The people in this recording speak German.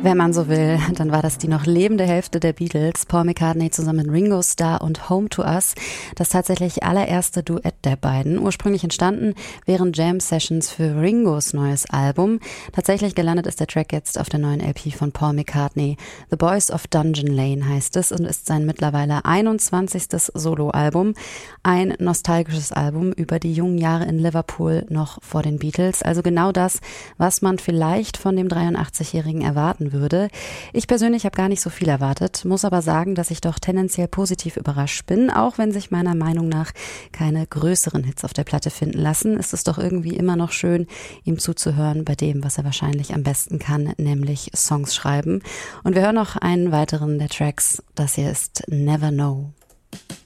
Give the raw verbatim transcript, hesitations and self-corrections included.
Wenn man so will, dann war das die noch lebende Hälfte der Beatles, Paul McCartney zusammen mit Ringo Starr und Home to Us, das tatsächlich allererste Duett der beiden, ursprünglich entstanden während Jam-Sessions für Ringos neues Album. Tatsächlich gelandet ist der Track jetzt auf der neuen L P von Paul McCartney. The Boys of Dungeon Lane heißt es und ist sein mittlerweile einundzwanzigstes Soloalbum. Ein nostalgisches Album über die jungen Jahre in Liverpool noch vor den Beatles, also genau das, was man vielleicht von dem dreiundachtzigjährigen erwarten würde. Ich persönlich habe gar nicht so viel erwartet, muss aber sagen, dass ich doch tendenziell positiv überrascht bin, auch wenn sich meiner Meinung nach keine größeren Hits auf der Platte finden lassen. Ist es doch irgendwie immer noch schön, ihm zuzuhören bei dem, was er wahrscheinlich am besten kann, nämlich Songs schreiben. Und wir hören noch einen weiteren der Tracks. Das hier ist Never Know.